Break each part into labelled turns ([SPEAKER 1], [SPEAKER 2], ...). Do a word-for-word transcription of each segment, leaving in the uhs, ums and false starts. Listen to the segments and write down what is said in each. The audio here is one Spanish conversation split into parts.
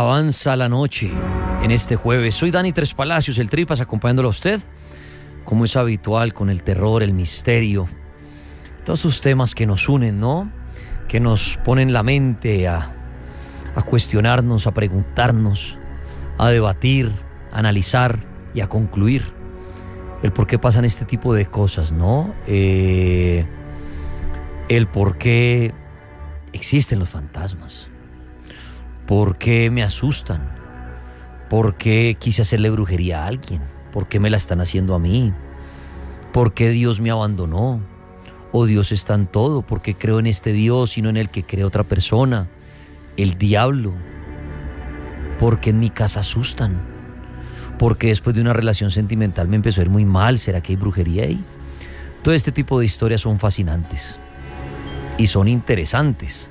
[SPEAKER 1] Avanza la noche en este jueves. Soy Dani Tres Palacios, el Tripas, acompañándolo a usted, como es habitual, con el terror, el misterio, todos esos temas que nos unen, ¿no? Que nos ponen la mente a, a cuestionarnos, a preguntarnos, a debatir, a analizar y a concluir el por qué pasan este tipo de cosas, ¿no? Eh, el por qué existen los fantasmas. ¿Por qué me asustan? ¿Por qué quise hacerle brujería a alguien? ¿Por qué me la están haciendo a mí? ¿Por qué Dios me abandonó? ¿O Dios está en todo? ¿Por qué creo en este Dios y no en el que cree otra persona? El diablo. ¿Por qué en mi casa asustan? ¿Por qué después de una relación sentimental me empezó a ir muy mal? ¿Será que hay brujería ahí? Todo este tipo de historias son fascinantes y son interesantes.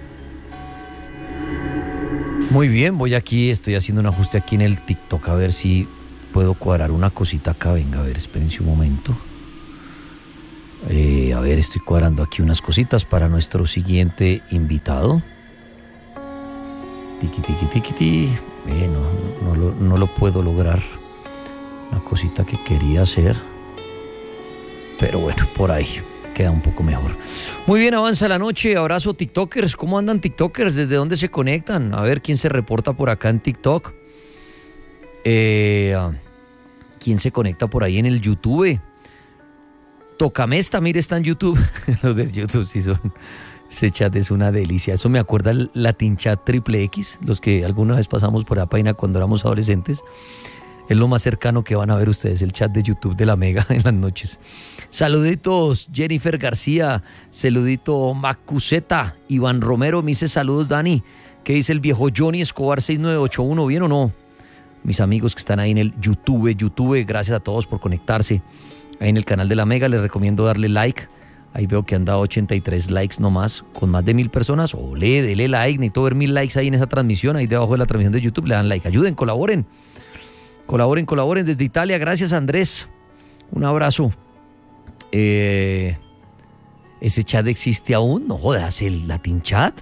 [SPEAKER 1] Muy bien, voy aquí, estoy haciendo un ajuste aquí en el TikTok a ver si puedo cuadrar una cosita acá. Venga, a ver, espérense un momento. Eh, a ver, estoy cuadrando aquí unas cositas para nuestro siguiente invitado. Tiki, tiki, tiki, tiki. Eh, no, no, lo, no lo puedo lograr. Una cosita que quería hacer. Pero bueno, por ahí queda un poco mejor. Muy bien, avanza la noche. Abrazo, TikTokers. ¿Cómo andan, TikTokers? ¿Desde dónde se conectan? A ver quién se reporta por acá en TikTok. Eh, ¿Quién se conecta por ahí en el YouTube? Tocamesta, mire, está en YouTube. Los de YouTube sí son... Ese chat es una delicia. Eso me acuerda el Latin Chat Triple X, los que alguna vez pasamos por la página cuando éramos adolescentes. Es lo más cercano que van a ver ustedes, el chat de YouTube de la Mega en las noches. Saluditos, Jennifer García. Saludito, Macuseta. Iván Romero me dice saludos, Dani. ¿Qué dice el viejo Johnny Escobar seis nueve ocho uno? ¿Bien o no? Mis amigos que están ahí en el YouTube, YouTube, gracias a todos por conectarse. Ahí en el canal de la Mega les recomiendo darle like. Ahí veo que han dado ochenta y tres likes nomás, con más de mil personas. Olé, dele like, necesito ver mil likes ahí en esa transmisión. Ahí debajo de la transmisión de YouTube le dan like. Ayuden, colaboren. Colaboren, colaboren desde Italia. Gracias, Andrés. Un abrazo. Eh, ¿Ese chat existe aún? No jodas, el Latin Chat.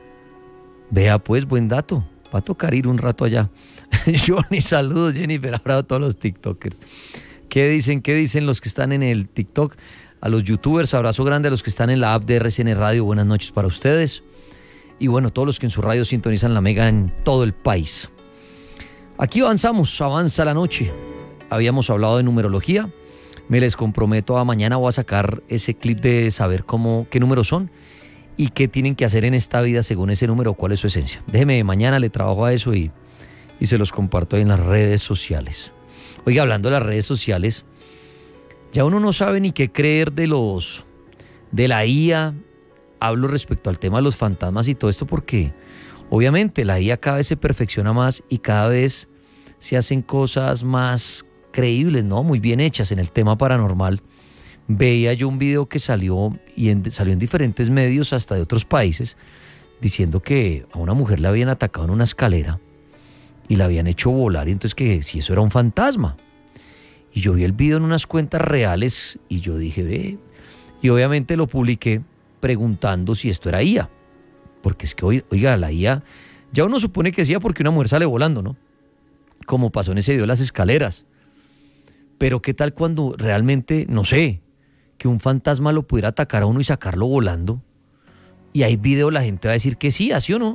[SPEAKER 1] Vea pues, buen dato. Va a tocar ir un rato allá. Johnny, saludos, Jennifer. Abrazo a todos los TikTokers. ¿Qué dicen? ¿Qué dicen los que están en el TikTok? A los YouTubers, abrazo grande a los que están en la app de R C N Radio. Buenas noches para ustedes. Y bueno, todos los que en su radio sintonizan la Mega en todo el país. Aquí avanzamos, avanza la noche. Habíamos hablado de numerología. Me les comprometo a mañana voy a sacar ese clip de saber cómo, qué números son y qué tienen que hacer en esta vida según ese número, cuál es su esencia. Déjeme, mañana le trabajo a eso y, y se los comparto en las redes sociales. Oiga, hablando de las redes sociales, ya uno no sabe ni qué creer de los de la I A. Hablo respecto al tema de los fantasmas y todo esto porque obviamente la I A cada vez se perfecciona más y cada vez se hacen cosas más creíbles, ¿no? Muy bien hechas en el tema paranormal. Veía yo un video que salió y en, salió en diferentes medios hasta de otros países diciendo que a una mujer la habían atacado en una escalera y la habían hecho volar y entonces que si eso era un fantasma. Y yo vi el video en unas cuentas reales y yo dije, ve, y obviamente lo publiqué preguntando si esto era I A. Porque es que, oiga, la I A, ya uno supone que sí, porque una mujer sale volando, ¿no? Como pasó en ese video de las escaleras. Pero ¿qué tal cuando realmente, no sé, que un fantasma lo pudiera atacar a uno y sacarlo volando? Y hay video, la gente va a decir que sí, así o no.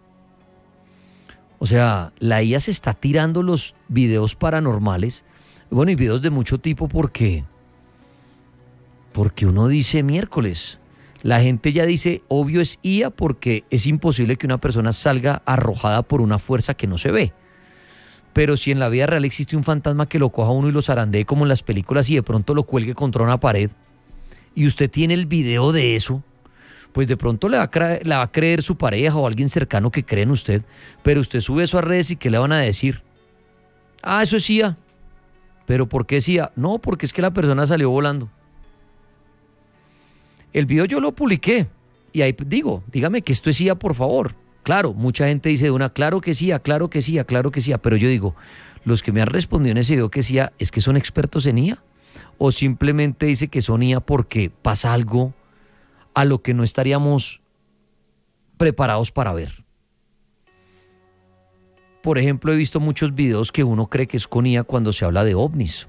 [SPEAKER 1] O sea, la I A se está tirando los videos paranormales, bueno, y videos de mucho tipo porque, porque uno dice miércoles. La gente ya dice, obvio es I A porque es imposible que una persona salga arrojada por una fuerza que no se ve. Pero si en la vida real existe un fantasma que lo coja uno y lo zarandee como en las películas y de pronto lo cuelgue contra una pared y usted tiene el video de eso, pues de pronto le va a creer, le va a creer su pareja o alguien cercano que cree en usted, pero usted sube eso a redes y ¿qué le van a decir? Ah, eso es I A. ¿Pero por qué es I A? No, porque es que la persona salió volando. El video yo lo publiqué y ahí digo, dígame que esto es I A, por favor. Claro, mucha gente dice de una, claro que sí, claro que sí, claro que sí, pero yo digo, los que me han respondido en ese video que sí, ¿es que son expertos en I A? ¿O simplemente dice que son I A porque pasa algo a lo que no estaríamos preparados para ver? por ejemplo, he visto muchos videos que uno cree que es con I A cuando se habla de ovnis.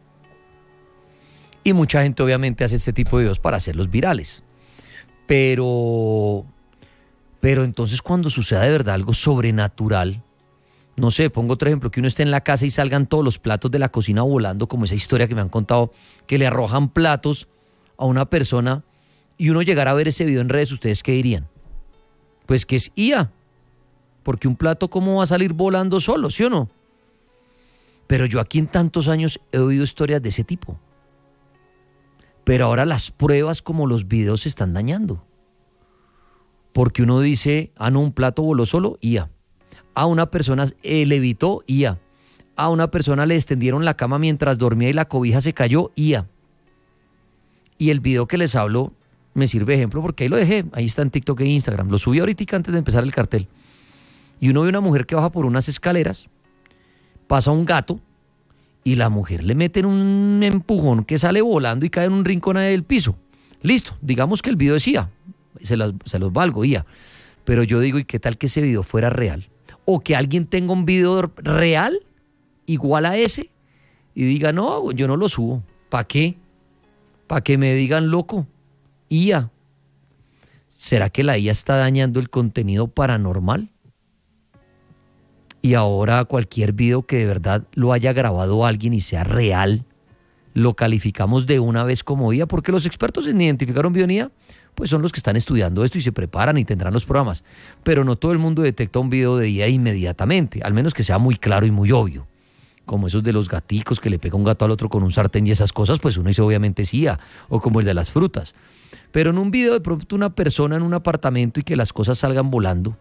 [SPEAKER 1] Y mucha gente obviamente hace este tipo de videos para hacerlos virales. Pero, pero entonces cuando suceda de verdad algo sobrenatural, no sé, pongo otro ejemplo, que uno esté en la casa y salgan todos los platos de la cocina volando, como esa historia que me han contado, que le arrojan platos a una persona y uno llegara a ver ese video en redes, ¿ustedes qué dirían? Pues que es I A, porque un plato ¿cómo va a salir volando solo, sí o no? Pero yo aquí en tantos años he oído historias de ese tipo. Pero ahora las pruebas como los videos se están dañando. Porque uno dice, ah no, un plato voló solo, I A. A una persona eh, levitó, I A. A una persona le extendieron la cama mientras dormía y la cobija se cayó, I A. Y el video que les hablo me sirve de ejemplo porque ahí lo dejé, ahí está en TikTok e Instagram. Lo subí ahorita antes de empezar el cartel. Y uno ve una mujer que baja por unas escaleras, pasa un gato y la mujer le mete un empujón que sale volando y cae en un rincón del piso. Listo, digamos que el video es I A, se los, se los valgo I A. Pero yo digo, ¿y qué tal que ese video fuera real? O que alguien tenga un video real igual a ese y diga, no, yo no lo subo. ¿Para qué? ¿Para que me digan loco? I A. ¿Será que la I A está dañando el contenido paranormal? Y ahora cualquier video que de verdad lo haya grabado alguien y sea real, lo calificamos de una vez como I A, porque los expertos en identificar un video en I A pues son los que están estudiando esto y se preparan y tendrán los programas. Pero no todo el mundo detecta un video de I A inmediatamente, al menos que sea muy claro y muy obvio. Como esos de los gaticos que le pega un gato al otro con un sartén y esas cosas, pues uno dice obviamente es I A, o como el de las frutas. Pero en un video de pronto una persona en un apartamento y que las cosas salgan volando,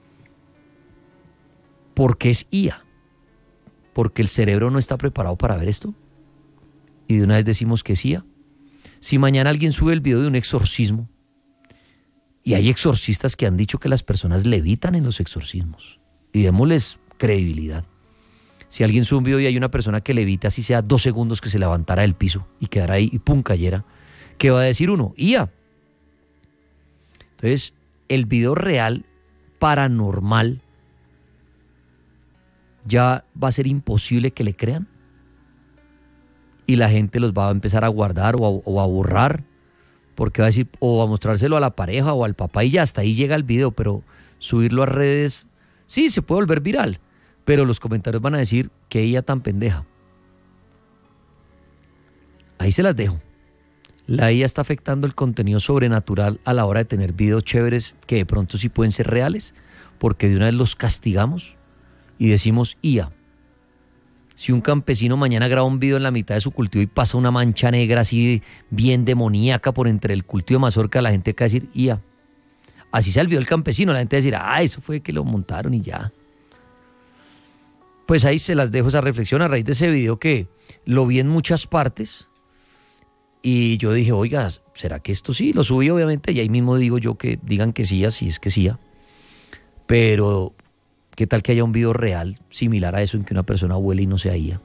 [SPEAKER 1] ¿por qué es I A? ¿Porque el cerebro no está preparado para ver esto? Y de una vez decimos que es I A. Si mañana alguien sube el video de un exorcismo, y hay exorcistas que han dicho que las personas levitan en los exorcismos, y démosles credibilidad. Si alguien sube un video y hay una persona que levita, así sea dos segundos, que se levantara del piso y quedara ahí y pum, cayera, ¿qué va a decir uno? I A. Entonces, el video real, paranormal, ya va a ser imposible que le crean. Y la gente los va a empezar a guardar o a, o a borrar, porque va a decir, o a mostrárselo a la pareja o al papá y ya, hasta ahí llega el video, pero subirlo a redes, sí, se puede volver viral, pero los comentarios van a decir que ella tan pendeja. Ahí se las dejo. La I A está afectando el contenido sobrenatural a la hora de tener videos chéveres que de pronto sí pueden ser reales, porque de una vez los castigamos y decimos I A. Si un campesino mañana graba un video en la mitad de su cultivo y pasa una mancha negra así bien demoníaca por entre el cultivo de mazorca, la gente va a decir I A. Así se olvidó el campesino, la gente va a decir, ah, eso fue que lo montaron y ya. Pues ahí se las dejo esa reflexión a raíz de ese video que lo vi en muchas partes y yo dije, oiga, ¿será que esto sí? Lo subí obviamente y ahí mismo digo yo que digan que sí, así es que sí. Pero ¿qué tal que haya un video real similar a eso en que una persona huele y no sea I A?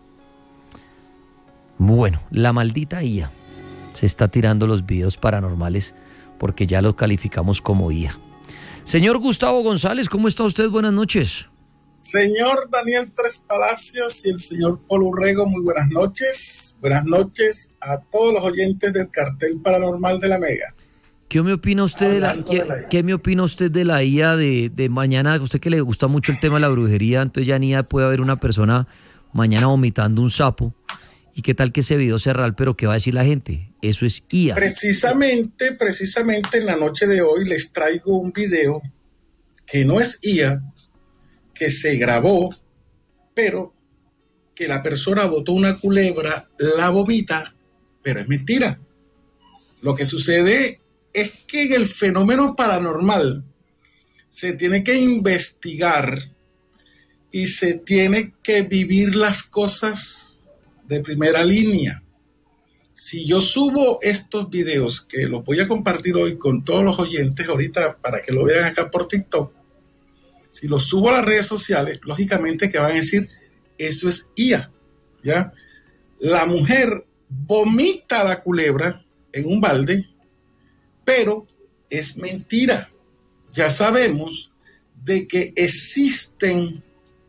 [SPEAKER 1] Bueno, la maldita I A se está tirando los videos paranormales porque ya los calificamos como I A. Señor Gustavo González, ¿cómo está usted? Buenas noches.
[SPEAKER 2] Señor Daniel Tres Palacios y el señor Paul Urrego, muy buenas noches. Buenas noches a todos los oyentes del Cartel Paranormal de la Mega.
[SPEAKER 1] ¿Qué me opina usted de la, ¿qué, de la ¿Qué me opina usted de la I A de, de mañana? A usted que le gusta mucho el tema de la brujería, entonces ya ni I A puede haber una persona mañana vomitando un sapo. ¿Y qué tal que ese video sea real, pero qué va a decir la gente? Eso es I A.
[SPEAKER 2] Precisamente, precisamente en la noche de hoy les traigo un video que no es I A, que se grabó, pero que la persona botó una culebra, la vomita, pero es mentira. Lo que sucede es que en el fenómeno paranormal se tiene que investigar y se tiene que vivir las cosas de primera línea. Si yo subo estos videos, que los voy a compartir hoy con todos los oyentes ahorita para que lo vean acá por TikTok, si los subo a las redes sociales, lógicamente que van a decir, eso es I A, ¿ya? La mujer vomita la culebra en un balde, pero es mentira. Ya sabemos de que existen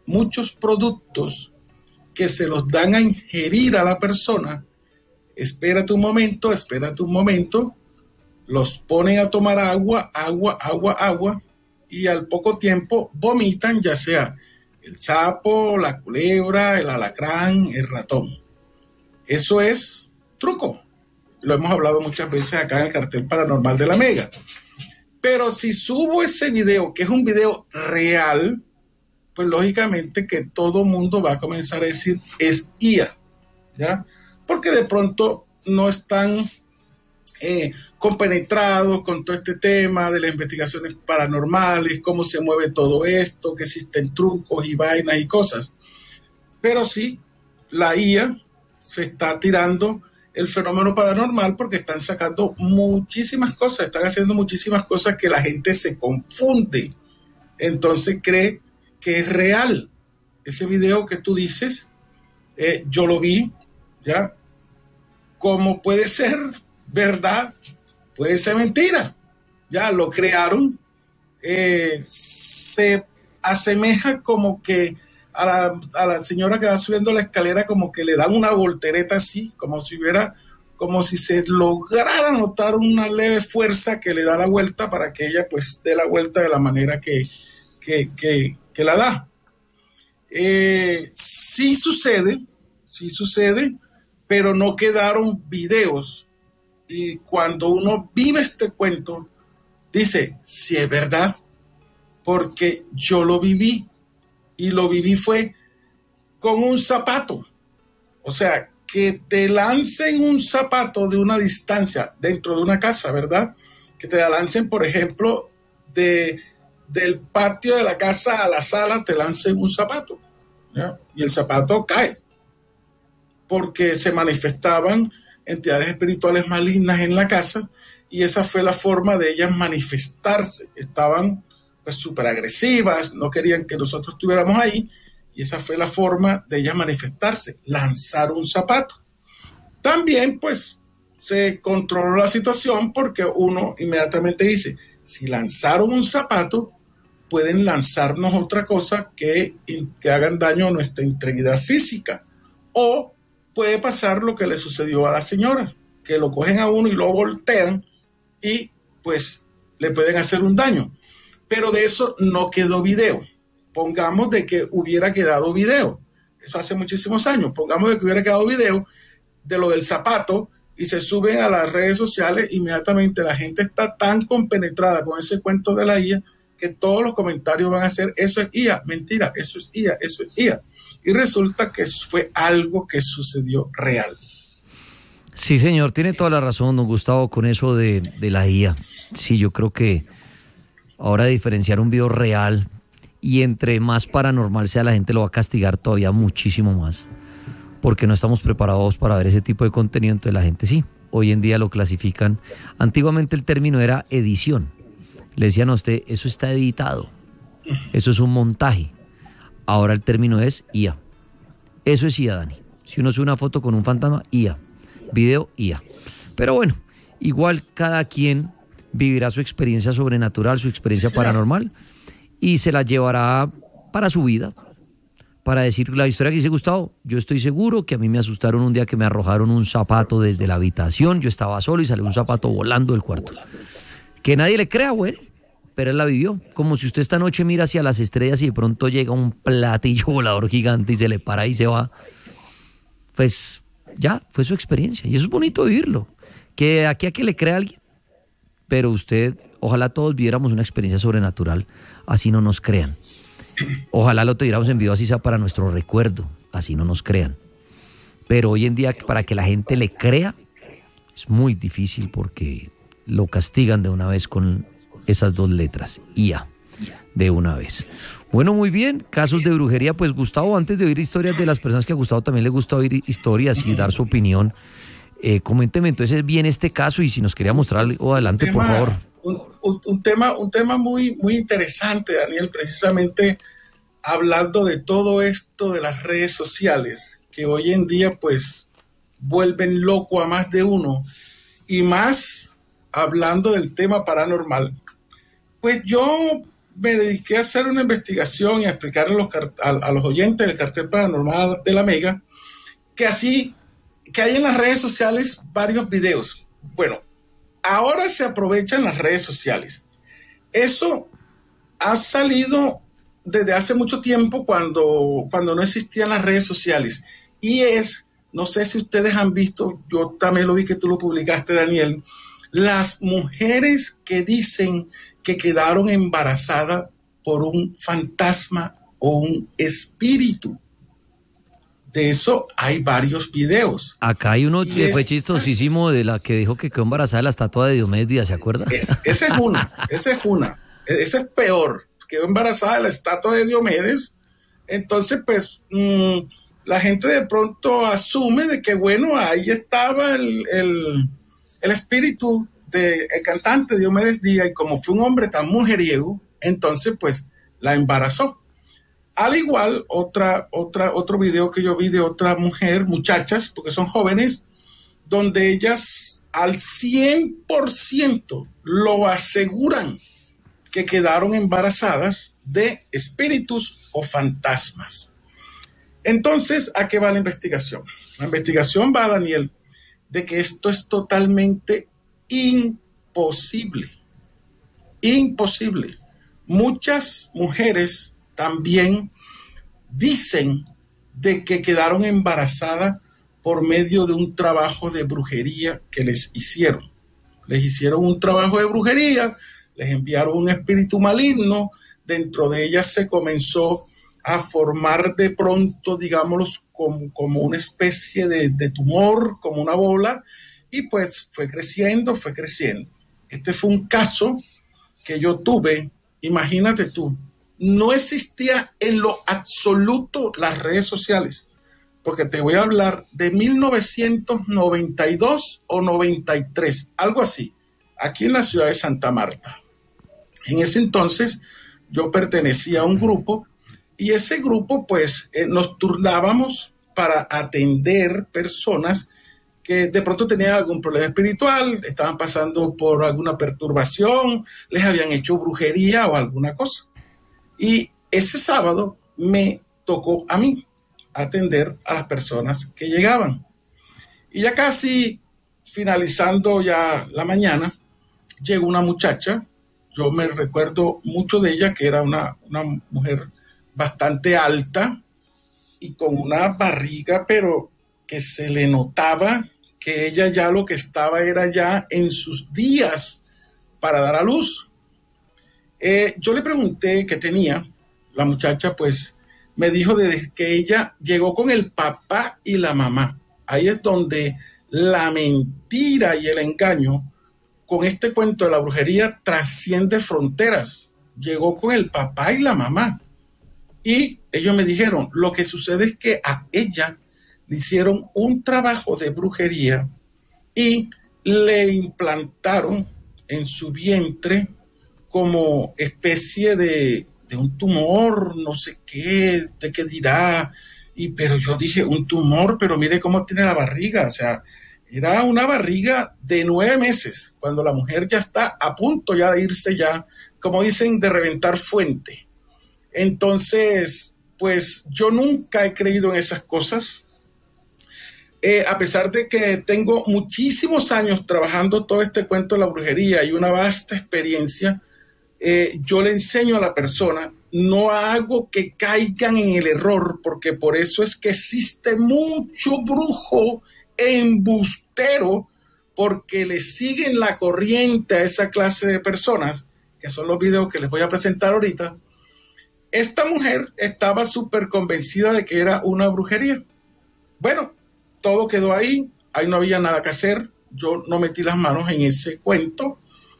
[SPEAKER 2] muchos productos que se los dan a ingerir a la persona. Espérate un momento, espérate un momento, los ponen a tomar agua, agua, agua, agua, y al poco tiempo vomitan, ya sea el sapo, la culebra, el alacrán, el ratón. Eso es truco. Lo hemos hablado muchas veces acá en el cartel paranormal de la Mega. Pero si subo ese video, que es un video real, pues lógicamente que todo mundo va a comenzar a decir es I A, ¿ya? Porque de pronto no están eh, compenetrados con todo este tema de las investigaciones paranormales, cómo se mueve todo esto, que existen trucos y vainas y cosas. Pero sí, la I A se está tirando el fenómeno paranormal porque están sacando muchísimas cosas, están haciendo muchísimas cosas que la gente se confunde. Entonces cree que es real. Ese video que tú dices, eh, yo lo vi, ¿ya? ¿Cómo puede ser verdad? Puede ser mentira. Ya lo crearon. Eh, se asemeja como que a la, a la señora que va subiendo la escalera, como que le dan una voltereta así, como si hubiera, como si se lograra notar una leve fuerza que le da la vuelta para que ella pues dé la vuelta de la manera que, que, que, que la da. Eh, sí sucede, sí sucede, pero no quedaron videos. Y cuando uno vive este cuento, dice, sí es verdad, porque yo lo viví. Y lo viví fue con un zapato. O sea, que te lancen un zapato de una distancia dentro de una casa, ¿verdad? Que te lancen, por ejemplo, de, del patio de la casa a la sala, te lancen un zapato, ¿ya? Y el zapato cae. Porque se manifestaban entidades espirituales malignas en la casa y esa fue la forma de ellas manifestarse. Estaban pues súper agresivas, no querían que nosotros estuviéramos ahí, y esa fue la forma de ellas manifestarse, lanzar un zapato. También, pues, se controló la situación porque uno inmediatamente dice, si lanzaron un zapato, pueden lanzarnos otra cosa que, que hagan daño a nuestra integridad física. O puede pasar lo que le sucedió a la señora, que lo cogen a uno y lo voltean y, pues, le pueden hacer un daño. Pero de eso no quedó video. Pongamos de que hubiera quedado video. Eso hace muchísimos años. Pongamos de que hubiera quedado video de lo del zapato y se suben a las redes sociales. Inmediatamente la gente está tan compenetrada con ese cuento de la I A que todos los comentarios van a ser eso es I A, mentira, eso es I A, eso es I A. Y resulta que fue algo que sucedió real.
[SPEAKER 1] Sí, señor, tiene toda la razón, don Gustavo, con eso de, de la I A. Sí, yo creo que ahora diferenciar un video real y entre más paranormal sea la gente lo va a castigar todavía muchísimo más porque no estamos preparados para ver ese tipo de contenido. Entonces la gente sí, hoy en día lo clasifican. Antiguamente el término era edición. Le decían a usted, eso está editado, eso es un montaje. Ahora el término es I A. Eso es I A, Dani. Si uno sube una foto con un fantasma, I A. Video, I A. Pero bueno, igual cada quien vivirá su experiencia sobrenatural, su experiencia paranormal, y se la llevará para su vida, para decir la historia que dice Gustavo. Yo estoy seguro que a mí me asustaron un día que me arrojaron un zapato desde la habitación, yo estaba solo y salió un zapato volando del cuarto. Que nadie le crea, bueno, pero él la vivió. Como si usted esta noche mira hacia las estrellas y de pronto llega un platillo volador gigante y se le para y se va. Pues ya, fue su experiencia, y eso es bonito vivirlo. Que aquí a que le crea a alguien, pero usted, ojalá todos viviéramos una experiencia sobrenatural, así no nos crean. Ojalá lo tuviéramos en video, así sea para nuestro recuerdo, así no nos crean. Pero hoy en día, para que la gente le crea, es muy difícil porque lo castigan de una vez con esas dos letras, I A, de una vez. Bueno, muy bien, casos de brujería. Pues Gustavo, antes de oír historias de las personas que a Gustavo también le gusta oír historias y dar su opinión, Eh, coménteme entonces bien este caso y si nos quería mostrar algo adelante, tema, por favor.
[SPEAKER 2] Un, un, un, tema, un tema muy, muy interesante, Daniel, precisamente hablando de todo esto de las redes sociales, que hoy en día pues vuelven loco a más de uno, y más hablando del tema paranormal. Pues yo me dediqué a hacer una investigación y a explicarle a los, a, a los oyentes del Cartel Paranormal de la Mega que así, que hay en las redes sociales varios videos. Bueno, ahora se aprovechan las redes sociales. Eso ha salido desde hace mucho tiempo cuando, cuando no existían las redes sociales. Y es, no sé si ustedes han visto, yo también lo vi que tú lo publicaste, Daniel, las mujeres que dicen que quedaron embarazadas por un fantasma o un espíritu. De eso hay varios videos.
[SPEAKER 1] Acá hay uno
[SPEAKER 2] y
[SPEAKER 1] que fue
[SPEAKER 2] es,
[SPEAKER 1] chistosísimo de la que dijo que quedó embarazada de la estatua de Diomedes, ¿se acuerda?
[SPEAKER 2] Es, esa es una, esa es una. Esa es peor. Quedó embarazada de la estatua de Diomedes. Entonces, pues, mmm, la gente de pronto asume de que, bueno, ahí estaba el, el, el espíritu del cantante Diomedes Díaz, y como fue un hombre tan mujeriego, entonces, pues, la embarazó. Al igual, otra, otra, otro video que yo vi de otra mujer, muchachas, porque son jóvenes, donde ellas al cien por ciento lo aseguran que quedaron embarazadas de espíritus o fantasmas. Entonces, ¿a qué va la investigación? La investigación va, Daniel, de que esto es totalmente imposible. Imposible. Muchas mujeres también dicen de que quedaron embarazadas por medio de un trabajo de brujería que les hicieron. Les hicieron un trabajo de brujería, les enviaron un espíritu maligno, dentro de ellas se comenzó a formar de pronto, digámoslo, como, como una especie de, de tumor, como una bola, y pues fue creciendo, fue creciendo. Este fue un caso que yo tuve, imagínate tú, no existía en lo absoluto las redes sociales, porque te voy a hablar de mil novecientos noventa y dos o noventa y tres, algo así, aquí en la ciudad de Santa Marta. En ese entonces yo pertenecía a un grupo y ese grupo pues eh, nos turnábamos para atender personas que de pronto tenían algún problema espiritual, estaban pasando por alguna perturbación, les habían hecho brujería o alguna cosa. Y ese sábado me tocó a mí atender a las personas que llegaban. Y ya casi finalizando ya la mañana, llegó una muchacha. Yo me recuerdo mucho de ella, que era una, una mujer bastante alta y con una barriga, pero que se le notaba que ella ya lo que estaba era ya en sus días para dar a luz. Eh, yo le pregunté qué tenía. La muchacha pues me dijo de que ella llegó con el papá y la mamá. Ahí es donde la mentira y el engaño con este cuento de la brujería trasciende fronteras. Llegó con el papá y la mamá. Y ellos me dijeron, lo que sucede es que a ella le hicieron un trabajo de brujería y le implantaron en su vientre como especie de, de un tumor, no sé qué, de qué dirá. Y pero yo dije, un tumor, pero mire cómo tiene la barriga, o sea, era una barriga de nueve meses, cuando la mujer ya está a punto ya de irse ya, como dicen, de reventar fuente. Entonces, pues yo nunca he creído en esas cosas, eh, a pesar de que tengo muchísimos años trabajando todo este cuento de la brujería y una vasta experiencia. Eh, yo le enseño a la persona, no hago que caigan en el error, porque por eso es que existe mucho brujo embustero, porque le siguen la corriente a esa clase de personas, que son los videos que les voy a presentar ahorita. Esta mujer estaba súper convencida de que era una brujería. Bueno, todo quedó ahí, ahí no había nada que hacer, yo no metí las manos en ese cuento.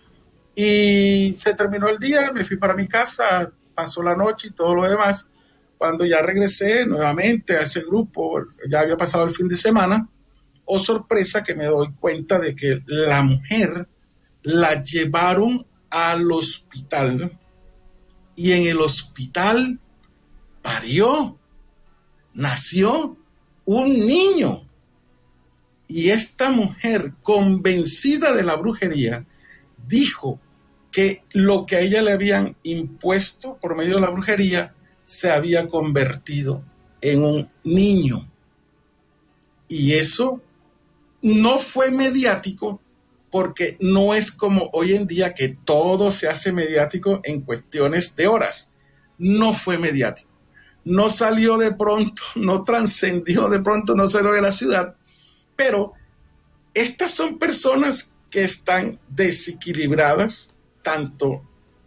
[SPEAKER 2] Y se terminó el día, me fui para mi casa, pasó la noche y todo lo demás. Cuando ya regresé nuevamente a ese grupo, ya había pasado el fin de semana, oh sorpresa que me doy cuenta de que la mujer la llevaron al hospital y en el hospital parió, nació un niño. Y esta mujer, convencida de la brujería, dijo que lo que a ella le habían impuesto por medio de la brujería se había convertido en un niño. Y eso no fue mediático, porque no es como hoy en día que todo se hace mediático en cuestiones de horas. No fue mediático. No salió de pronto, no trascendió de pronto, no salió de la ciudad. Pero estas son personas que están desequilibradas, tanto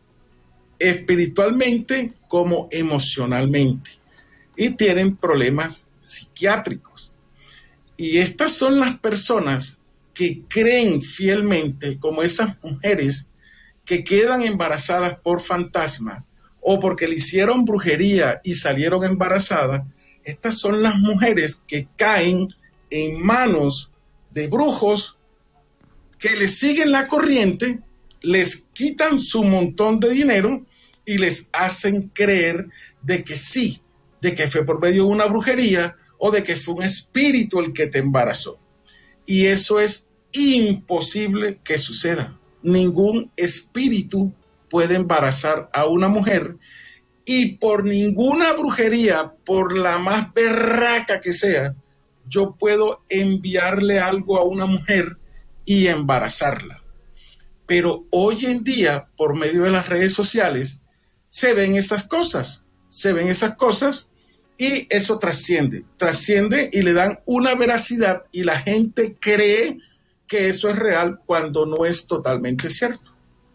[SPEAKER 2] espiritualmente como emocionalmente, y tienen problemas psiquiátricos. Y estas son las personas que creen fielmente, como esas mujeres que quedan embarazadas por fantasmas o porque le hicieron brujería y salieron embarazadas. Estas son las mujeres que caen en manos de brujos que les siguen la corriente, les quitan su montón de dinero y les hacen creer de que sí, de que fue por medio de una brujería o de que fue un espíritu el que te embarazó. Y eso es imposible que suceda. Ningún espíritu puede embarazar a una mujer, y por ninguna brujería, por la más berraca que sea, yo puedo enviarle algo a una mujer y embarazarla. Pero hoy en día, por medio de las redes sociales, se ven esas cosas, se ven esas cosas y eso trasciende, trasciende y le dan una veracidad y la gente cree que eso es real cuando no es totalmente cierto.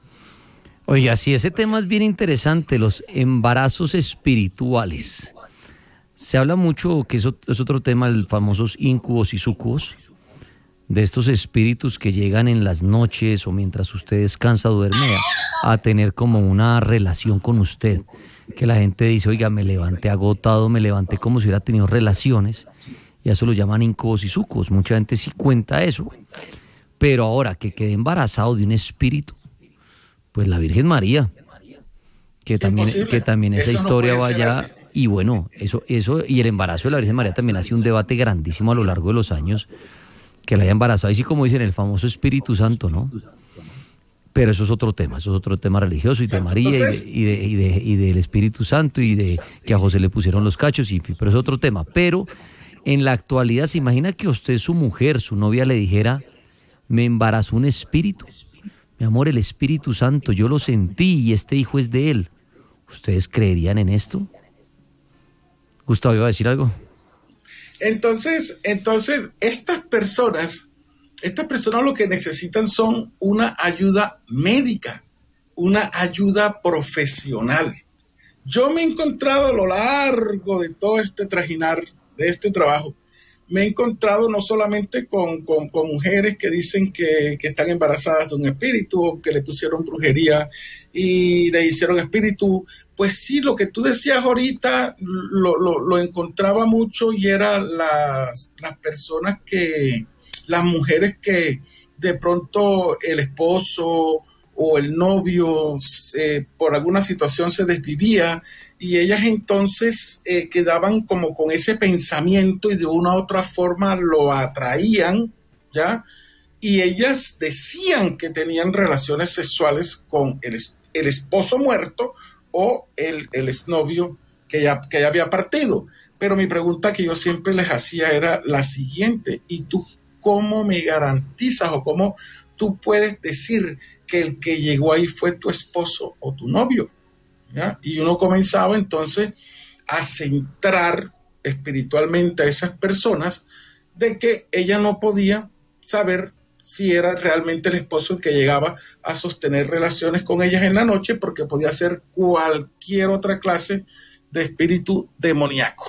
[SPEAKER 1] Oiga, sí, ese tema es bien interesante, los embarazos espirituales. Se habla mucho, que eso es otro tema, los famosos incubos y sucubos, de estos espíritus que llegan en las noches o mientras usted descansa o duerme a, a tener como una relación con usted, que la gente dice, oiga, me levanté agotado, me levanté como si hubiera tenido relaciones, y eso lo llaman incubos y sucubos. Mucha gente sí cuenta eso, pero ahora que quede embarazado de un espíritu, pues la Virgen María, que también, que también esa historia vaya, y bueno, eso, eso, y el embarazo de la Virgen María también ha sido un debate grandísimo a lo largo de los años, que la haya embarazado, y sí, como dicen, el famoso Espíritu Santo, ¿no? Pero eso es otro tema, eso es otro tema religioso, y de María, Entonces, y, de, y, de, y, de, y del Espíritu Santo, y de que a José le pusieron los cachos, y, pero es otro tema. Pero en la actualidad, ¿se imagina que usted, su mujer, su novia, le dijera, me embarazó un espíritu? Mi amor, el Espíritu Santo, yo lo sentí y este hijo es de él. ¿Ustedes creerían en esto? Gustavo, ¿iba a decir algo?
[SPEAKER 2] Entonces, entonces estas personas, estas personas lo que necesitan son una ayuda médica, una ayuda profesional. Yo me he encontrado a lo largo de todo este trajinar, de este trabajo, me he encontrado no solamente con, con, con mujeres que dicen que, que están embarazadas de un espíritu, que le pusieron brujería y le hicieron espíritu. Pues sí, lo que tú decías ahorita lo, lo, lo encontraba mucho, y eran las, las personas que, las mujeres que de pronto el esposo o el novio eh, por alguna situación se desvivía, y ellas entonces eh, quedaban como con ese pensamiento y de una u otra forma lo atraían, ¿ya? Y ellas decían que tenían relaciones sexuales con el, el esposo muerto o el, el exnovio que ya, que ya había partido. Pero mi pregunta que yo siempre les hacía era la siguiente: ¿y tú cómo me garantizas o cómo tú puedes decir que el que llegó ahí fue tu esposo o tu novio? ¿Ya? Y uno comenzaba entonces a centrar espiritualmente a esas personas de que ella no podía saber si era realmente el esposo el que llegaba a sostener relaciones con ellas en la noche, porque podía ser cualquier otra clase de espíritu demoníaco.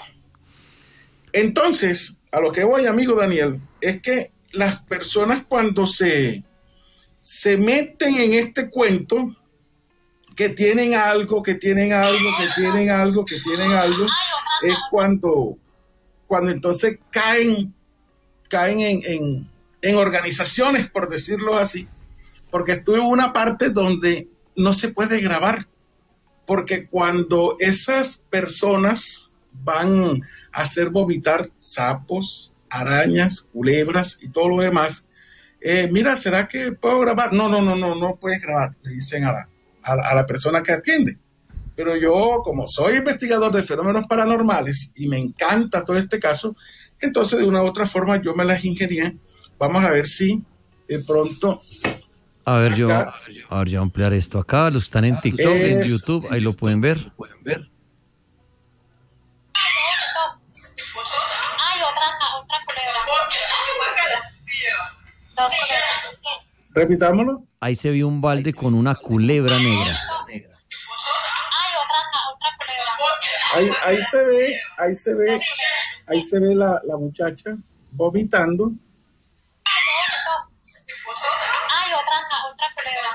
[SPEAKER 2] Entonces, a lo que voy, amigo Daniel, es que las personas cuando se, se meten en este cuento, que tienen algo, que tienen algo, que tienen algo, que tienen algo, es cuando, cuando entonces caen, caen en, en, en organizaciones, por decirlo así, porque estuve en una parte donde no se puede grabar, porque cuando esas personas van a hacer vomitar sapos, arañas, culebras y todo lo demás, eh, mira, ¿será que puedo grabar? No, no, no, no, no puedes grabar, le dicen a la a, a la persona que atiende. Pero yo, como soy investigador de fenómenos paranormales y me encanta todo este caso, entonces de una u otra forma yo me las ingenié. Vamos a ver si de pronto...
[SPEAKER 1] A ver, acá, yo, a ver, yo ampliar esto acá. Los que están en TikTok, es, en YouTube, ahí lo pueden ver. Pueden ver.
[SPEAKER 3] Hay otra, otra culebra. Dos culebras.
[SPEAKER 2] Repitámoslo.
[SPEAKER 1] Ahí se vio un balde con una culebra negra.
[SPEAKER 3] Hay otra, otra culebra.
[SPEAKER 2] Ahí, ahí se ve, ahí se ve, ahí se ve la, la muchacha vomitando.
[SPEAKER 3] Hay otra, otra culebra.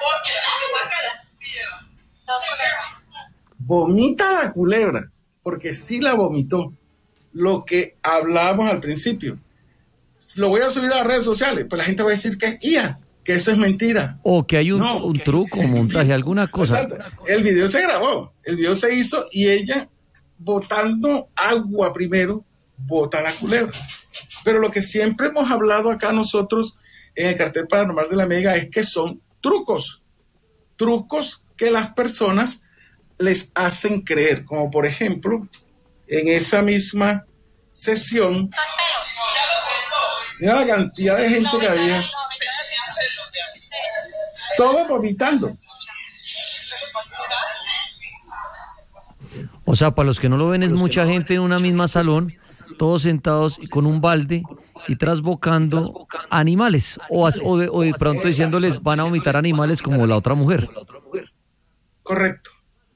[SPEAKER 3] Dos culebras.
[SPEAKER 2] Vomita la culebra, porque sí la vomitó. Lo que hablábamos al principio. Lo voy a subir a las redes sociales, pues la gente va a decir que es I A, que eso es mentira.
[SPEAKER 1] O que hay un, no, un truco, un montaje, alguna cosa.
[SPEAKER 2] Exacto. El video se grabó, el video se hizo y ella, botando agua primero, bota la culebra. Pero lo que siempre hemos hablado acá nosotros en el cartel paranormal de la Mega es que son trucos. Trucos que las personas les hacen creer. Como por ejemplo, en esa misma sesión, mira la cantidad de gente que había. Todos vomitando.
[SPEAKER 1] O sea, para los que no lo ven, es mucha gente en una misma salón, todos sentados y con un balde y trasbocando animales. O, o, de, o de pronto diciéndoles, van a vomitar animales como la otra mujer.
[SPEAKER 2] Correcto.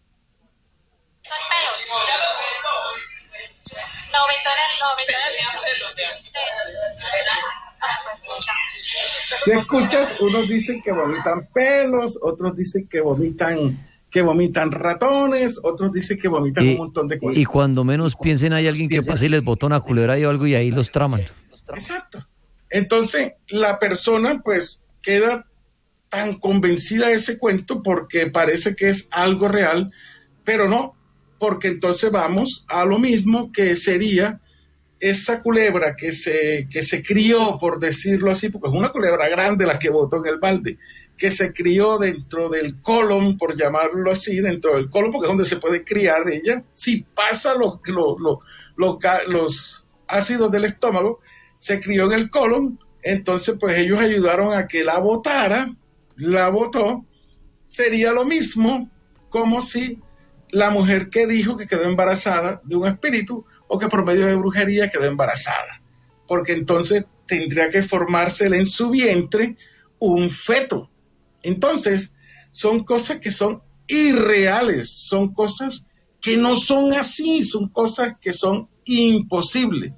[SPEAKER 2] Si escuchas, unos dicen que vomitan pelos, otros dicen que vomitan que vomitan ratones, otros dicen que vomitan y, un montón de cosas.
[SPEAKER 1] Y cuando menos piensen hay alguien que pase y les bota una culebra y algo y ahí los traman.
[SPEAKER 2] Exacto. Entonces la persona pues queda tan convencida de ese cuento porque parece que es algo real, pero no, porque entonces vamos a lo mismo que sería esa culebra que se, que se crió, por decirlo así, porque es una culebra grande la que botó en el balde, que se crió dentro del colon, por llamarlo así, dentro del colon, porque es donde se puede criar ella. Si pasa los, los, los, los, los ácidos del estómago, se crió en el colon, entonces pues ellos ayudaron a que la botara, la botó. Sería lo mismo como si la mujer que dijo que quedó embarazada de un espíritu o que por medio de brujería quedó embarazada, porque entonces tendría que formársele en su vientre un feto. Entonces son cosas que son irreales, son cosas que no son así, son cosas que son imposibles,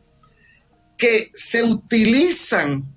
[SPEAKER 2] que se utilizan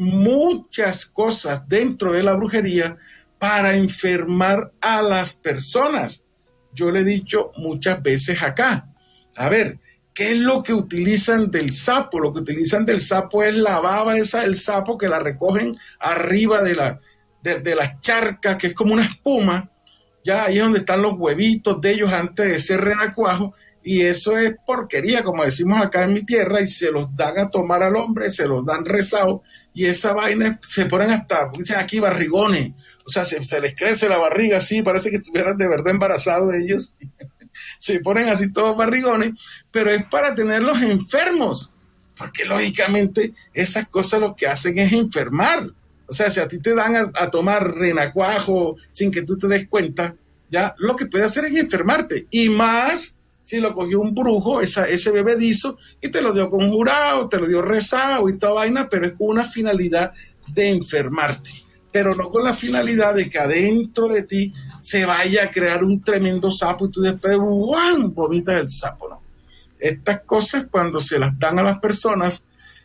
[SPEAKER 2] muchas cosas dentro de la brujería para enfermar a las personas. Yo le he dicho muchas veces acá, a ver, ¿qué es lo que utilizan del sapo? Lo que utilizan del sapo es la baba esa del sapo que la recogen arriba de la, de, de la charca, que es como una espuma. Ya ahí es donde están los huevitos de ellos antes de ser renacuajo. Y eso es porquería, como decimos acá en mi tierra, y se los dan a tomar al hombre, se los dan rezado, y esa vaina se ponen hasta, dicen aquí, barrigones. O sea, se, se les crece la barriga así, parece que estuvieran de verdad embarazados ellos. Se ponen así todos barrigones, pero es para tenerlos enfermos, porque lógicamente esas cosas lo que hacen es enfermar. O sea, si a ti te dan a, a tomar renacuajo sin que tú te des cuenta, ya lo que puede hacer es enfermarte, y más si lo cogió un brujo, esa, ese bebedizo, y te lo dio conjurado, te lo dio rezado y toda vaina, pero es con una finalidad de enfermarte, pero no con la finalidad de que adentro de ti se vaya a crear un tremendo sapo y tú después ¡guau! Vomitas el sapo, ¿no? Estas cosas cuando se las dan a las personas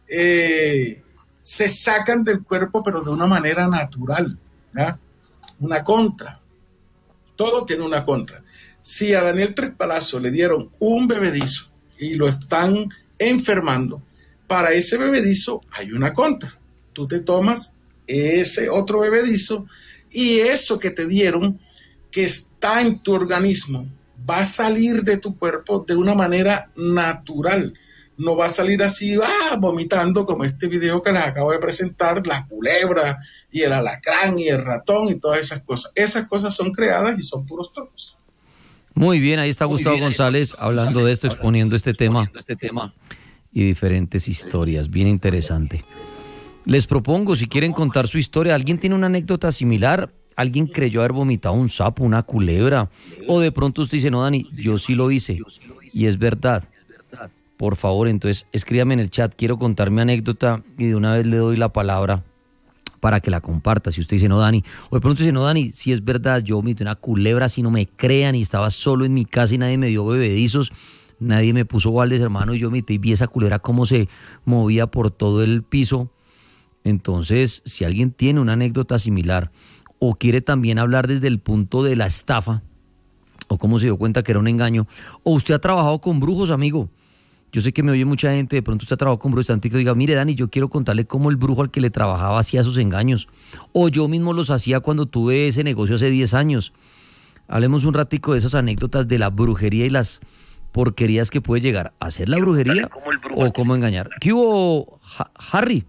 [SPEAKER 2] eh, se sacan del cuerpo, pero de una manera natural, ¿ya? Una contra. Todo tiene una contra. Si a Daniel Tres Palazos le dieron un bebedizo y lo están enfermando, para ese bebedizo hay una contra. Tú te tomas ese otro bebedizo y eso que te dieron, que está en tu organismo, va a salir de tu cuerpo de una manera natural. no va a salir así, ah, vomitando como este video que les acabo de presentar, la culebra y el alacrán y el ratón y todas esas cosas. Esas cosas son creadas y son puros trucos.
[SPEAKER 1] Muy bien, ahí está
[SPEAKER 2] Muy
[SPEAKER 1] Gustavo
[SPEAKER 2] bien,
[SPEAKER 1] González
[SPEAKER 2] está
[SPEAKER 1] hablando
[SPEAKER 2] González,
[SPEAKER 1] de esto,
[SPEAKER 2] hablando,
[SPEAKER 1] exponiendo este tema,
[SPEAKER 2] este tema
[SPEAKER 1] y diferentes historias, bien interesante. Les propongo, si quieren contar su historia, ¿alguien tiene una anécdota similar? ¿Alguien creyó haber vomitado un sapo, una culebra? O de pronto usted dice, no, Dani, yo sí lo hice, y es verdad. Por favor, entonces, escríbame en el chat, quiero contar mi anécdota, y de una vez le doy la palabra para que la comparta. Si usted dice, no, Dani, o de pronto dice, no, Dani, si es verdad, yo vomité una culebra, si no me crean, y estaba solo en mi casa y nadie me dio bebedizos, nadie me puso baldes, hermano, y yo vomité y vi esa culebra cómo se movía por todo el piso. Entonces, si alguien tiene una anécdota similar, o quiere también hablar desde el punto de la estafa, o cómo se dio cuenta que era un engaño, o usted ha trabajado con brujos, amigo. Yo sé que me oye mucha gente, de pronto usted ha trabajado con brujos, tanto que diga, mire, Dani, yo quiero contarle cómo el brujo al que le trabajaba hacía esos engaños, o yo mismo los hacía cuando tuve ese negocio hace diez años. Hablemos un ratico de esas anécdotas de la brujería y las porquerías que puede llegar a hacer la brujería o cómo engañar. ¿Qué hubo, ha- Harry?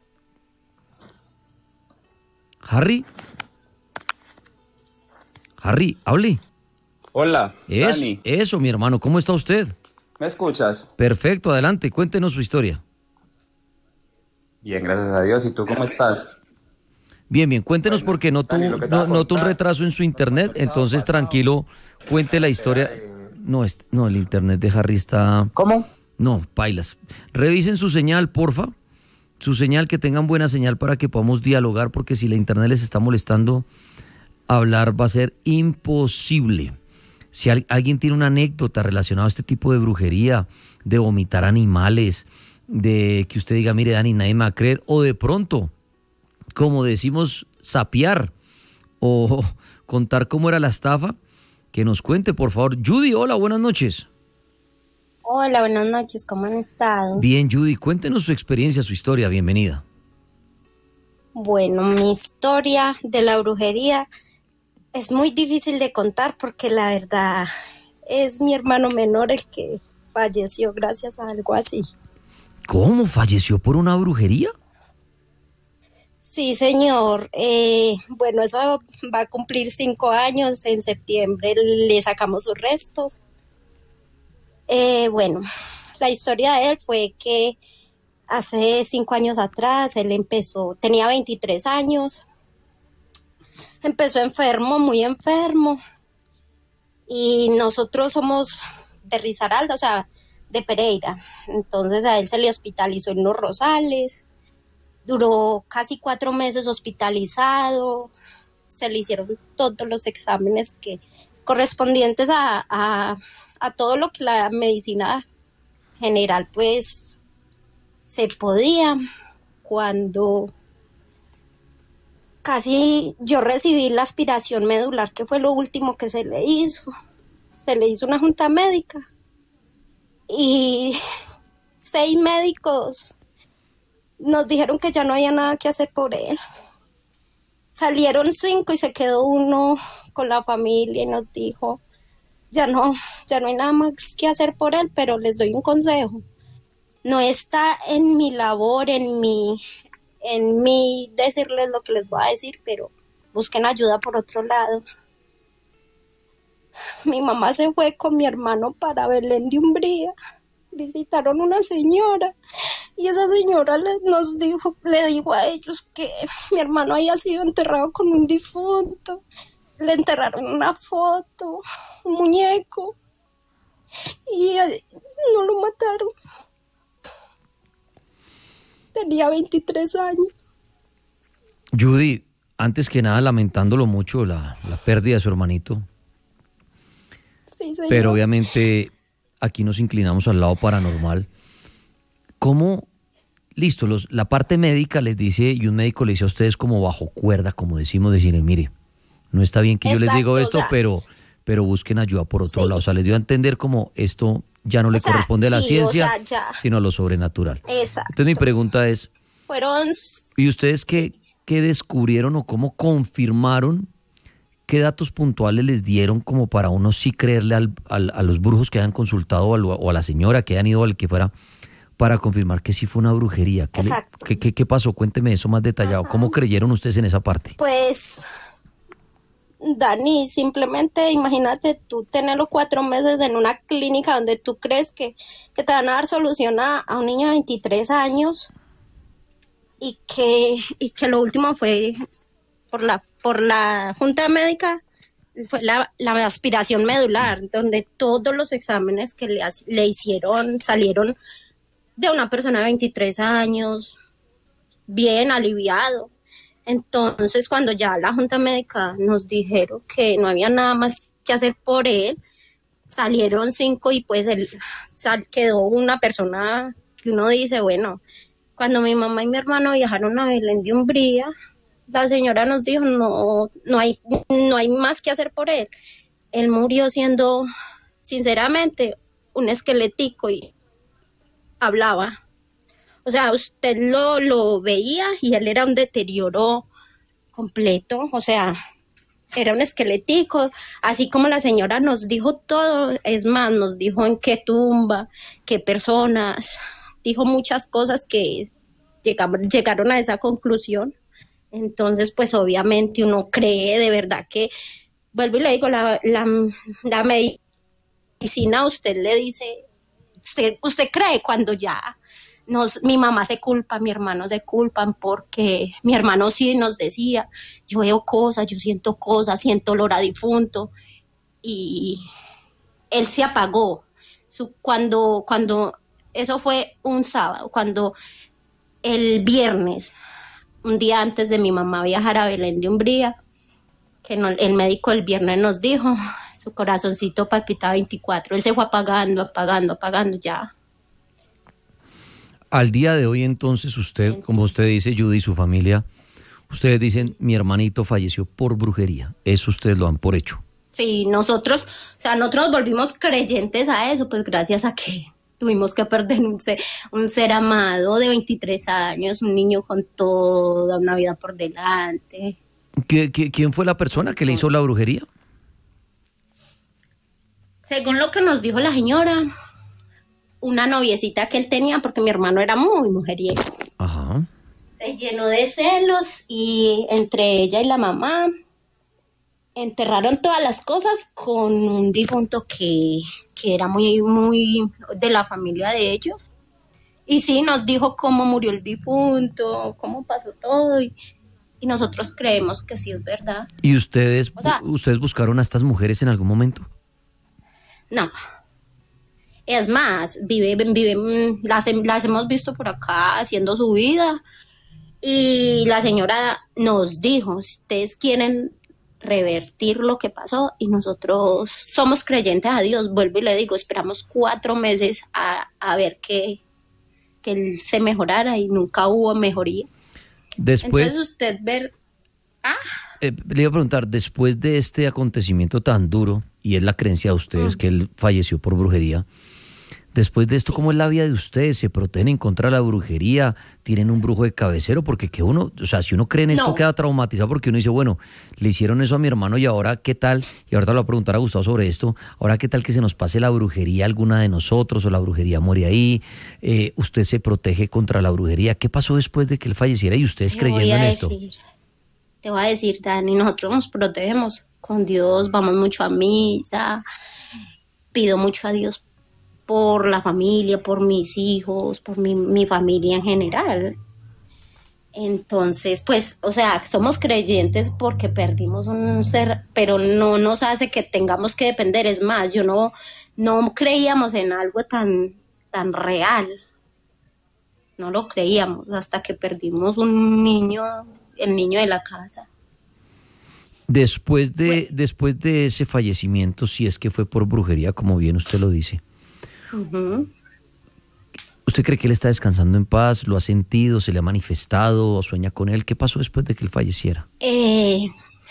[SPEAKER 1] Harry, Harry, hable.
[SPEAKER 4] Hola,
[SPEAKER 1] Es,
[SPEAKER 4] Dani,
[SPEAKER 1] eso, mi hermano, ¿cómo está usted?
[SPEAKER 4] ¿me escuchas?
[SPEAKER 1] Perfecto, adelante, cuéntenos su historia.
[SPEAKER 4] Bien, gracias a Dios. ¿Y tú cómo estás?
[SPEAKER 1] Bien, bien, cuéntenos
[SPEAKER 4] Bueno,
[SPEAKER 1] porque noto,
[SPEAKER 4] Dani, lo que te voy
[SPEAKER 1] no,
[SPEAKER 4] a
[SPEAKER 1] noto un
[SPEAKER 4] contar,
[SPEAKER 1] retraso en su internet, entonces
[SPEAKER 4] pasado,
[SPEAKER 1] tranquilo, cuente la historia.
[SPEAKER 4] era, eh,
[SPEAKER 1] No, es- no, el internet de Harry está...
[SPEAKER 4] ¿Cómo?
[SPEAKER 1] No, pailas. Revisen su señal, porfa. Su señal, que tengan buena señal para que podamos dialogar, porque si la internet les está molestando, hablar va a ser imposible. Si al- alguien tiene una anécdota relacionada a este tipo de brujería, de vomitar animales, de que usted diga, mire, Dani, nadie me va a creer, o de pronto, como decimos, sapear, o contar cómo era la estafa, que nos cuente, por favor. Judy, hola, buenas noches.
[SPEAKER 5] Hola, buenas noches, ¿cómo han estado?
[SPEAKER 1] Bien, Judy, cuéntenos su experiencia, su historia, bienvenida.
[SPEAKER 5] Bueno, mi historia de la brujería es muy difícil de contar porque la verdad es mi hermano menor el que falleció gracias a algo así.
[SPEAKER 1] ¿Cómo? ¿Falleció por una brujería?
[SPEAKER 5] Sí, señor. Eh, bueno, eso va a cumplir cinco años. En septiembre le sacamos sus restos. Eh, bueno, la historia de él fue que hace cinco años atrás él empezó, tenía veintitrés años, empezó enfermo, muy enfermo, y nosotros somos de Risaralda, o sea, de Pereira. Entonces a él se le hospitalizó en Los Rosales, duró casi cuatro meses hospitalizado, se le hicieron todos los exámenes que correspondientes a, a, a todo lo que la medicina general pues se podía. Cuando casi yo recibí la aspiración medular, que fue lo último que se le hizo, se le hizo una junta médica y seis médicos nos dijeron que ya no había nada que hacer por él. Salieron cinco y se quedó uno con la familia y nos dijo, ya no, ya no hay nada más que hacer por él, pero les doy un consejo. No está en mi labor, en mi, en mi decirles lo que les voy a decir, pero busquen ayuda por otro lado. Mi mamá se fue con mi hermano para Belén de Umbría. Visitaron una señora y esa señora le, nos dijo, le dijo a ellos que mi hermano había sido enterrado con un difunto. Le enterraron una foto, un muñeco, y eh, no lo mataron. Tenía veintitrés años.
[SPEAKER 1] Judy, antes que nada, lamentándolo mucho, la, la pérdida de su hermanito.
[SPEAKER 5] Sí, señor.
[SPEAKER 1] Pero obviamente aquí nos inclinamos al lado paranormal. ¿Cómo? Listo, los, la parte médica les dice, y un médico le dice a ustedes como bajo cuerda, como decimos, decirle, mire, no está bien que yo les
[SPEAKER 5] Exacto,
[SPEAKER 1] digo esto,
[SPEAKER 5] o sea,
[SPEAKER 1] pero, pero busquen ayuda por otro
[SPEAKER 5] sí.
[SPEAKER 1] lado. O sea, les dio a entender como esto ya no le
[SPEAKER 5] O sea,
[SPEAKER 1] corresponde a la
[SPEAKER 5] sí,
[SPEAKER 1] ciencia,
[SPEAKER 5] o sea, ya.
[SPEAKER 1] sino a lo sobrenatural.
[SPEAKER 5] Exacto.
[SPEAKER 1] Entonces mi pregunta es,
[SPEAKER 5] Fueron,
[SPEAKER 1] ¿y ustedes qué, qué descubrieron o cómo confirmaron? ¿Qué datos puntuales les dieron como para uno sí creerle al, al, a los brujos que hayan consultado o, al, o a la señora que hayan ido al que fuera para confirmar que sí fue una brujería. ¿Qué, le-
[SPEAKER 5] Exacto.
[SPEAKER 1] qué, qué, qué pasó? Cuénteme eso más detallado. ¿Cómo creyeron ustedes en esa parte?
[SPEAKER 5] Pues, Dani, simplemente imagínate tú tenerlo cuatro meses en una clínica donde tú crees que, que te van a dar solución a, a un niño de veintitrés años y que, y que lo último fue por la, por la junta médica, fue la, la aspiración medular, donde todos los exámenes que le, hac- le hicieron salieron de una persona de veintitrés años, bien aliviado. Entonces, cuando ya la junta médica nos dijeron que no había nada más que hacer por él, salieron cinco y pues él sal- quedó una persona que uno dice, bueno, cuando mi mamá y mi hermano viajaron a Belén de Umbría, la señora nos dijo, no, no hay, no hay más que hacer por él. Él murió siendo, sinceramente, un esquelético y hablaba. O sea, usted lo, lo veía y él era un deterioro completo, o sea, era un esquelético, así como la señora nos dijo todo, es más, nos dijo en qué tumba, qué personas, dijo muchas cosas que llegamos, llegaron a esa conclusión. Entonces, pues obviamente uno cree de verdad que, vuelvo y le digo, la, la, la medicina a usted le dice, usted, usted cree cuando ya nos, mi mamá se culpa, mi hermano se culpan, porque mi hermano sí nos decía, yo veo cosas, yo siento cosas, siento olor a difunto, y él se apagó. Su, cuando, cuando, eso fue un sábado, cuando el viernes, un día antes de mi mamá viajar a Belén de Umbría, que no, el médico el viernes nos dijo, su corazoncito palpitaba veinticuatro, él se fue apagando, apagando, apagando ya.
[SPEAKER 1] Al día de hoy, entonces, usted, como usted dice, Judy y su familia, ustedes dicen, mi hermanito falleció por brujería. Eso ustedes lo dan por hecho.
[SPEAKER 5] Sí, nosotros, o sea, nosotros volvimos creyentes a eso, pues gracias a que tuvimos que perder un ser, un ser amado de veintitrés años, un niño con toda una vida por delante.
[SPEAKER 1] ¿Qué, qué, quién fue la persona que le hizo la brujería?
[SPEAKER 5] Según lo que nos dijo la señora, una noviecita que él tenía, porque mi hermano era muy mujeriego.
[SPEAKER 1] Ajá.
[SPEAKER 5] Se llenó de celos y entre ella y la mamá enterraron todas las cosas con un difunto que, que era muy, muy de la familia de ellos. Y sí, nos dijo cómo murió el difunto, cómo pasó todo, y, y nosotros creemos que sí es verdad.
[SPEAKER 1] ¿Y ustedes,
[SPEAKER 5] O sea,
[SPEAKER 1] ustedes buscaron a estas mujeres en algún momento?
[SPEAKER 5] no. Es más, viven, viven, las, las hemos visto por acá haciendo su vida. Y la señora nos dijo, si ustedes quieren revertir lo que pasó, y nosotros somos creyentes a Dios, vuelvo y le digo, esperamos cuatro meses a, a ver que, que él se mejorara y nunca hubo mejoría.
[SPEAKER 1] Después,
[SPEAKER 5] Entonces usted ver, ah,
[SPEAKER 1] eh, le iba a preguntar, después de este acontecimiento tan duro, y es la creencia de ustedes
[SPEAKER 5] Mm.
[SPEAKER 1] que él falleció por brujería, después de esto, ¿cómo es la vida de ustedes? ¿Se protegen en contra de la brujería? ¿Tienen un brujo de cabecero? Porque que uno, o sea, si uno cree en esto,
[SPEAKER 5] No.
[SPEAKER 1] queda traumatizado, porque uno dice, bueno, le hicieron eso a mi hermano y ahora qué tal, y ahorita lo voy a preguntar a Gustavo sobre esto, ahora qué tal que se nos pase la brujería a alguna de nosotros, o la brujería muere ahí, eh, usted se protege contra la brujería. ¿Qué pasó después de que él falleciera y ustedes
[SPEAKER 5] te
[SPEAKER 1] creyendo
[SPEAKER 5] voy a
[SPEAKER 1] en esto?
[SPEAKER 5] decir, te voy a decir, Dani, nosotros nos protegemos con Dios, vamos mucho a misa, pido mucho a Dios por la familia, por mis hijos, por mi, mi familia en general. Entonces, pues, o sea, somos creyentes porque perdimos un ser, pero no nos hace que tengamos que depender. Es más, yo no, no creíamos en algo tan, tan real. No lo creíamos hasta que perdimos un niño, el niño de la casa.
[SPEAKER 1] Después de,
[SPEAKER 5] Bueno.
[SPEAKER 1] después de ese fallecimiento, si es que fue por brujería, como bien usted lo dice,
[SPEAKER 5] Uh-huh.
[SPEAKER 1] ¿usted cree que él está descansando en paz? ¿Lo ha sentido? ¿Se le ha manifestado? ¿O sueña con él? ¿Qué pasó después de que él falleciera?
[SPEAKER 5] Eh,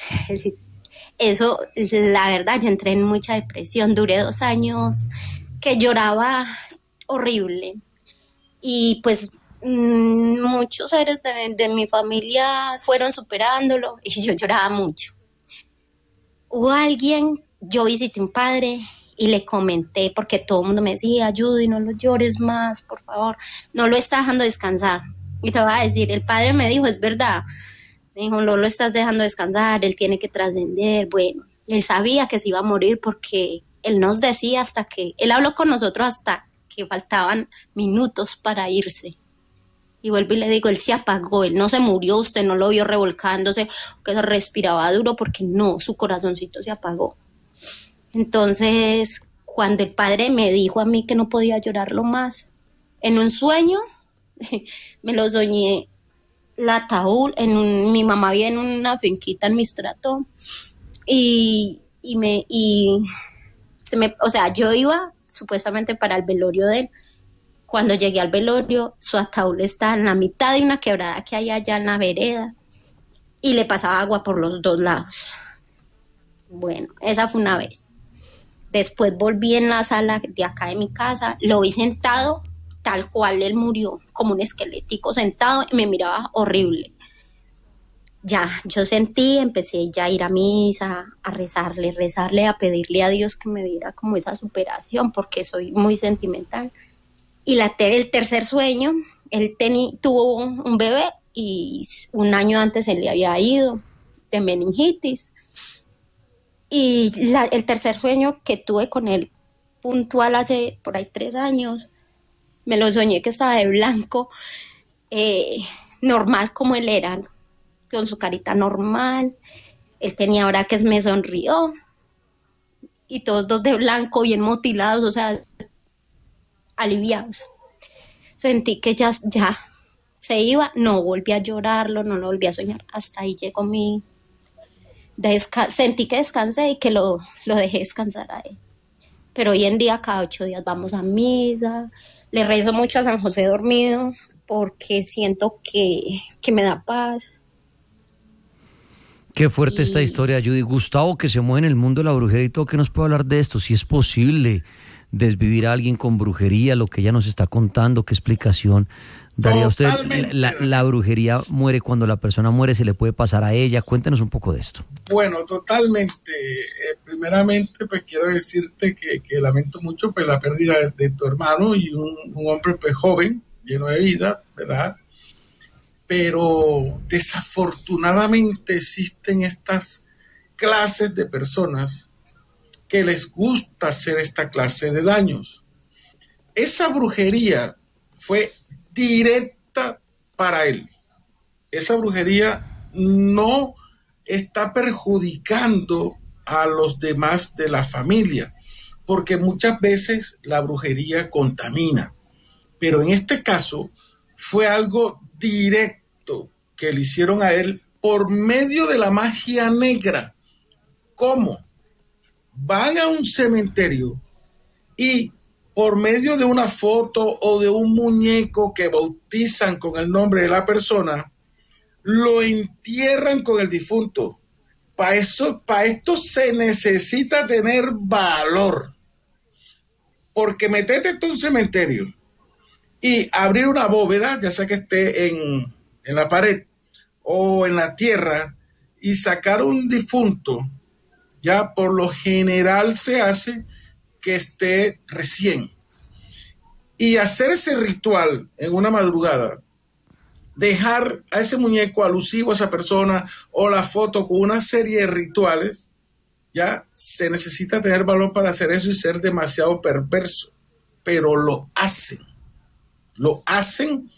[SPEAKER 5] eso, la verdad, yo entré en mucha depresión, duré dos años que lloraba horrible. Y pues mmm, muchos seres de, de mi familia fueron superándolo y yo lloraba mucho. Hubo alguien, yo visité un padre y le comenté, porque todo el mundo me decía, Judy, no lo llores más, por favor, no lo está dejando descansar. Y te voy a decir, el padre me dijo, es verdad, me dijo, no lo estás dejando descansar, él tiene que trascender. Bueno, él sabía que se iba a morir porque él nos decía hasta que, él habló con nosotros hasta que faltaban minutos para irse. Y vuelvo y le digo, él se apagó, él no se murió, usted no lo vio revolcándose, que se respiraba duro, porque no, su corazoncito se apagó. Entonces, cuando el padre me dijo a mí que no podía llorarlo más, en un sueño, me lo soñé, la ataúd, en un, mi mamá vivía en una finquita en Mistrato, y, y me, y se me, o sea, yo iba supuestamente para el velorio de él. Cuando llegué al velorio, su ataúd estaba en la mitad de una quebrada que hay allá en la vereda y le pasaba agua por los dos lados. Bueno, esa fue una vez. Después volví en la sala de acá de mi casa, lo vi sentado tal cual él murió, como un esquelético sentado, y me miraba horrible. Ya, yo sentí, empecé ya a ir a misa, a rezarle, rezarle, a pedirle a Dios que me diera como esa superación, porque soy muy sentimental. Y la ter- el tercer sueño, él teni- tuvo un bebé y un año antes él le había ido de meningitis. Y la, el tercer sueño que tuve con él puntual hace por ahí tres años, me lo soñé que estaba de blanco, eh, normal como él era, con su carita normal. Él tenía braques, me sonrió. Y todos dos de blanco, bien mutilados, o sea, aliviados. Sentí que ya, ya se iba, no volví a llorarlo, no lo volví a soñar, hasta ahí llegó mi desca- sentí que descansé y que lo, lo dejé descansar a él. Pero hoy en día cada ocho días vamos a misa, le rezo mucho a San José dormido porque siento que, que me da paz.
[SPEAKER 1] Qué fuerte
[SPEAKER 5] y...
[SPEAKER 1] esta historia, Judy. Gustavo, que se mueve en el mundo de la brujería y todo, ¿qué nos puede hablar de esto? Si es posible desvivir a alguien con brujería, lo que ella nos está contando, ¿qué explicación daría usted? La, la brujería muere cuando la persona muere, ¿se le puede pasar a ella? Cuéntenos un poco de esto.
[SPEAKER 2] Bueno, totalmente. Eh, primeramente, pues quiero decirte que, que lamento mucho pues, la pérdida de, de tu hermano y un, un hombre pues joven, lleno de vida, ¿verdad? Pero desafortunadamente existen estas clases de personas que les gusta hacer esta clase de daños. Esa brujería fue directa para él. Esa brujería no está perjudicando a los demás de la familia, porque muchas veces la brujería contamina. Pero en este caso fue algo directo que le hicieron a él por medio de la magia negra. ¿Cómo? Van a un cementerio y por medio de una foto o de un muñeco que bautizan con el nombre de la persona, lo entierran con el difunto. Para eso, para esto se necesita tener valor. Porque metete en un cementerio y abrir una bóveda, ya sea que esté en, en la pared o en la tierra, y sacar un difunto, ya por lo general se hace que esté recién. Y hacer ese ritual en una madrugada, dejar a ese muñeco alusivo a esa persona o la foto con una serie de rituales, ya se necesita tener valor para hacer eso y ser demasiado perverso. Pero lo hacen. Lo hacen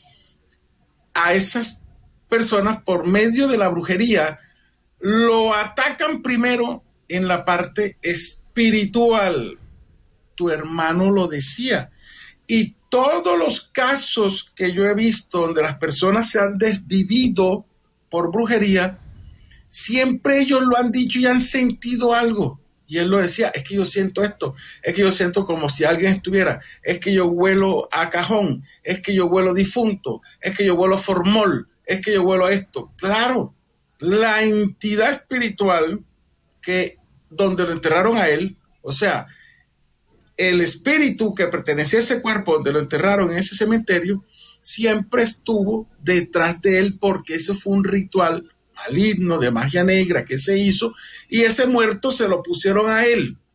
[SPEAKER 2] a esas personas por medio de la brujería. Lo atacan primero en la parte espiritual. Tu hermano lo decía. Y todos los casos que yo he visto donde las personas se han desvivido por brujería, siempre ellos lo han dicho y han sentido algo. Y él lo decía, es que yo siento esto, es que yo siento como si alguien estuviera, es que yo huelo a cajón, es que yo huelo difunto, es que yo huelo a formol, es que yo huelo a esto. Claro, la entidad espiritual que donde lo enterraron a él, o sea, el espíritu que pertenecía a ese cuerpo donde lo enterraron en ese cementerio, siempre estuvo detrás de él porque eso fue un ritual maligno de magia negra que se hizo y ese muerto se lo pusieron a él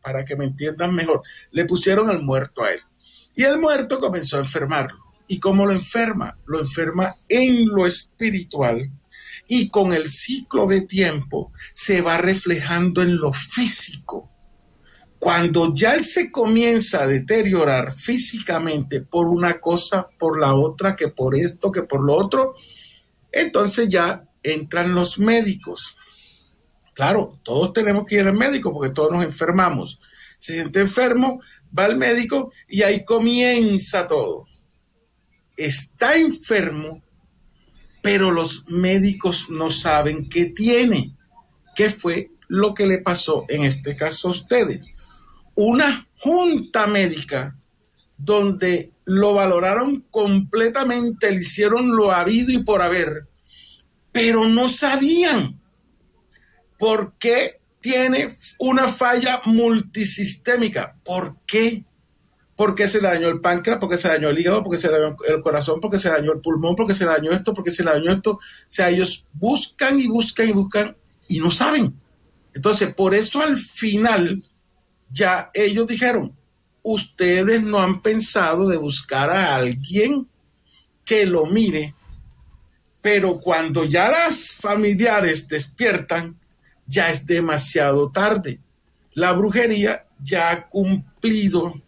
[SPEAKER 2] para que me entiendan mejor, le pusieron el muerto a él. Y el muerto comenzó a enfermarlo. ¿Y cómo lo enferma? Lo enferma en lo espiritual y con el ciclo de tiempo se va reflejando en lo físico. Cuando ya él se comienza a deteriorar físicamente por una cosa, por la otra, que por esto, que por lo otro, entonces ya entran los médicos. Claro, todos tenemos que ir al médico porque todos nos enfermamos. Se siente enfermo, va al médico y ahí comienza todo. Está enfermo, pero los médicos no saben qué tiene. ¿Qué fue lo que le pasó en este caso a ustedes? Una junta médica donde lo valoraron completamente, le hicieron lo habido y por haber, pero no sabían por qué tiene una falla multisistémica. ¿Por qué? ¿Por qué se le dañó el páncreas? ¿Por qué se le dañó el hígado? ¿Por qué se le dañó el corazón? ¿Por qué se le dañó el pulmón? ¿Por qué se le dañó esto? ¿Por qué se le dañó esto? O sea, ellos buscan y buscan y buscan y no saben. Entonces, por eso al final ya ellos dijeron, ustedes no han pensado de buscar a alguien que lo mire, pero cuando ya las familiares despiertan, ya es demasiado tarde. La brujería ya ha cumplido